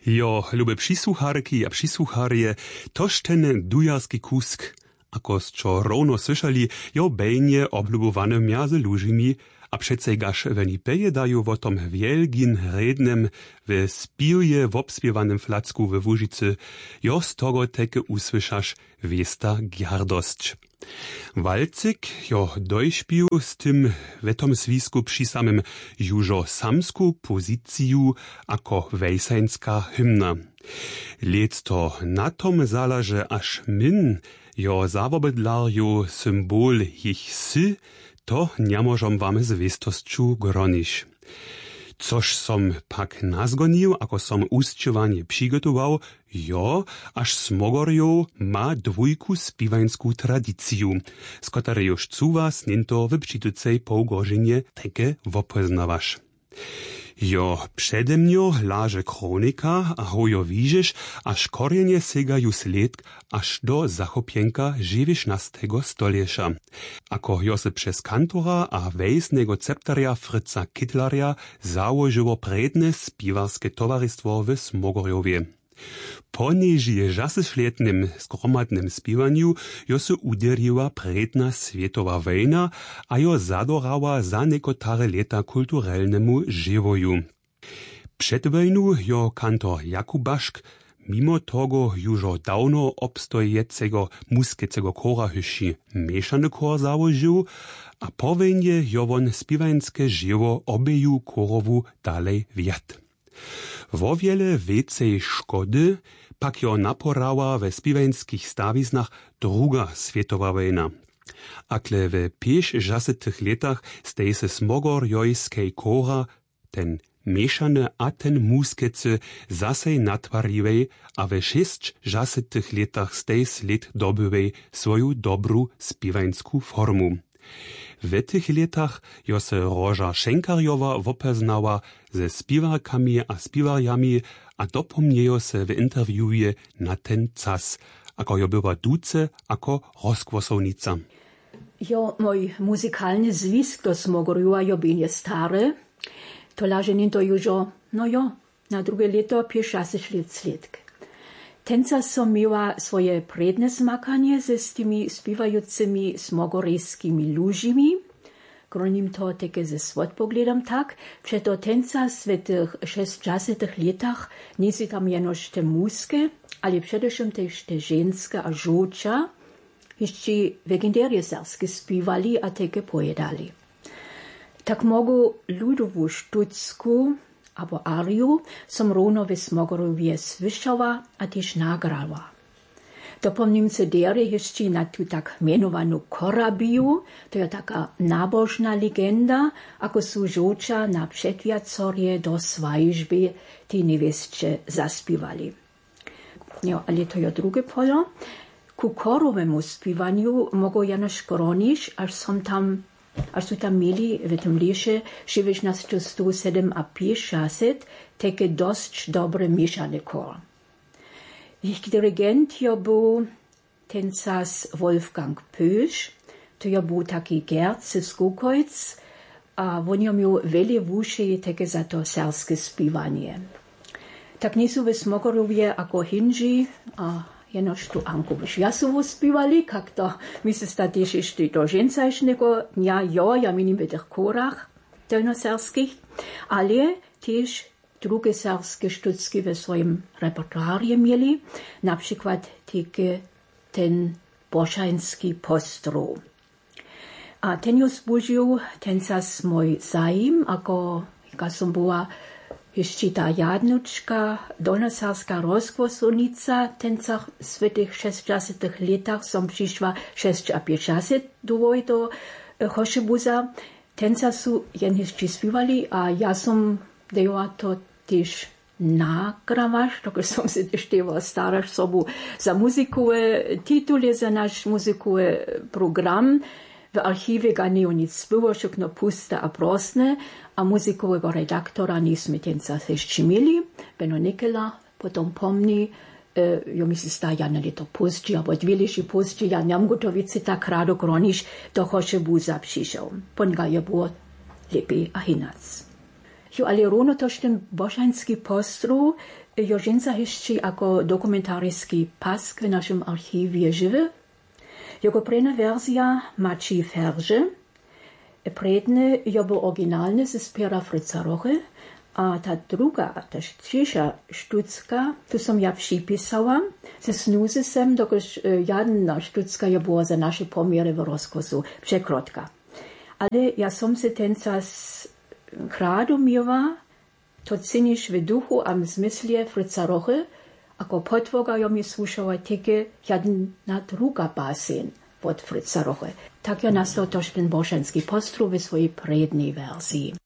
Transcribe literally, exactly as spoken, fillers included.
Jo, lube přisłucharki a přisłucharje, tož ten dujarski kusk, ako čo rovno slyšali, jo bejnie oblubowane miazy lužimi, a přece gaž veni pejedajú o tom wielgin rednem w spiuje w obspiewanym flacku we Łužicy, jo z toho teke usłyszasz wiesta giardosć. Walcyk jo dojśpił z tym w tom zwisku przy samym jużo samsku pozyciju ako wejsańska hymna. Lec to na tom zalaże aż min jo zawobydlarju symbol ich sy, to nie możem wam z westosću gronić. Což som pak nazgonil, ako som usćovanie přigotoval, jo, až Smogorjov ma dvojku spivansku tradiciju, z ktorej już cu vás nento v přitucej pougoženje teke wopoznavaš. Jo, przede mňo láže kronika a hojo vížeš, až korjenje segajú sled až do zachopienka dziewiętnastego stolieća. Ako jo se přes kantora a wejsnego ceptarja Fritza Kittlaria założyło predne spiwarske towarystwo w Smogorjovie. Po nežije žasešletnym skromadnym spiwanju jo se uderiła predna svjetova wojna a jo zadorała za nekotare leta kulturelnemu živoju. Przed wojnu jo kantor Jakubašk mimo togo južo dawno obstojecego muskecego kora hyši mešany kor założył, a po wojnie jo won spiwańskie żywo obeju korowu dalej wiat. Wo wiele więcej szkody pak jo naporała we spiwańskich stawiznach druga światowa wojna. Akle we pięćdziesiątych latach stej se smogorjojskiej kora, ten mieszane a ten muskece zasej natwariwej, a we sześćdziesiątych latach stej sled dobywej swoją dobru spiwańsku formu. W tych latach jo se Roża Schenkarjowa wopeznała ze spiwarkami a spiwarjami a dopomniejo se w interwiuje na ten czas, ako jo była duce ako rozkłosownica. Jo, mój muzykalny zwisk do Smogorjowa jo będzie stary, to laže nie to już, no jo, na drugie lato pięćdziesiąt lat sledk. Tenca som miała swoje predne smakanie ze z tymi spiwającymi smogorejskimi lužimi. Kronim to takie ze swot pogledam tak, przeto tenca w tych sześćdziesiątych latach nie si tam jenoż te muske, ale przede wszystkim też te żeńskie a żółcia, jeszcze legendarie serskie spiwali a takie pojedali. Tak mogu ludową sztucku abo ariu som rovno ve Smogorjovje slyšala a tež nagrala. Dopomnim se dere ještě na tu tak menovanú korabiju, to je taká nábožná legenda, ako sú žoča na předviacorje do svajžby tí nevestče zaspívali. Jo, ale to je druge polo. Ku korovemu spívaniu mogo janož koroniš, až som tam až sú tam mieli v tom lieše devätnásť sedem a päťdesiat také dosť dobre miešaný kor. Ich dirigent jo był ten czas Wolfgang Pösch, to jo był taki Gerd z Skukojc, a on jo miał wiele wuszy takie za to serskie spiwanie. Tak nie są w Smogorjovje ako hinži, a jenož tu Ankovič Jasovo spívali, kak to mi se sta tiež ešte do žencajšného dňa, jo, ja minim v tých kórach delnoserských, ale tiež druge serské štucky ve svojim repertoárie mieli, napríklad týke ten božanský postrov. A ten jo zbužil ten čas môj zájim, ako ja som bola ešte tá jadnučka, dolnoserská rozkvosovnica, ten sa v tých šesťdesiatych letách som prišla päťdesiat dvoj do Chošebuza. Ten sa sú jen ešte spívali a ja som dejala to tiež nagravaš, tako som si ešte staraš sobu za muzikové titule, za náš muzikové program. W archiwie ga nie nic było, wszystko puste a prosne, a muzykowego redaktora nismy ten czas jeszcze mieli. Beno Nikela potom pomni, e, jo mi se sta ja na leto później, albo dwie leši później, ja niam gotowicy tak rado groniš do Chošebuza przyszedł. Pon ga je było lepiej a hinac. Jo, ale runo tož ten božanski postru, jo ženca ještě jako dokumentarijski pask v našem archivie žive. Jego prena verzia mači ferže, predne jo bo originalne ze spjera Fritza Roche, a ta druga, ta štíša štucka, tu som ja připisala, se snuze sem, dokož jadna štucka je byla za naše poměry v rozkosu překrotka. Ale ja som se tencas kradomila, to ceniš v duchu a v zmysle Fritza Roche, ako potvoga jo mi slušala teke jedna druga basen od Fritza Roche. Tak ja nastal tož ten božanský postru ve svojej prednej verzii.